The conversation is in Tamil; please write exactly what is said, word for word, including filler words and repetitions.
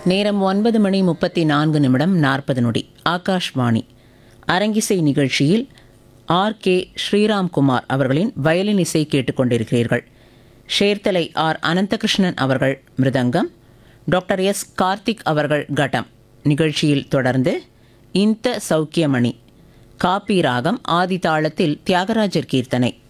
நேரம் ஒன்பது மணி முப்பத்தி நான்கு நிமிடம் நாற்பது நொடி. ஆகாஷ்வாணி அரங்கிசை நிகழ்ச்சியில் ஆர் கே ஸ்ரீராம்குமார் அவர்களின் வயலின் இசை கேட்டுக்கொண்டிருக்கிறீர்கள். ஷேர்தலை ஆர் அனந்தகிருஷ்ணன் அவர்கள் மிருதங்கம், டாக்டர் எஸ் கார்த்திக் அவர்கள் கடம். நிகழ்ச்சியில் தொடர்ந்து இந்த சௌக்கியமணி காப்பி ராகம் ஆதி தாளத்தில் தியாகராஜர் கீர்த்தனை.